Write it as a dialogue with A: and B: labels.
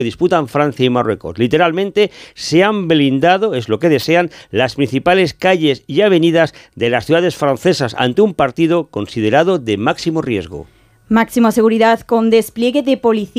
A: que disputan Francia y Marruecos. Literalmente se han blindado, es lo que desean, las principales calles y avenidas de las ciudades francesas ante un partido considerado de máximo riesgo.
B: Máxima seguridad con despliegue de policía.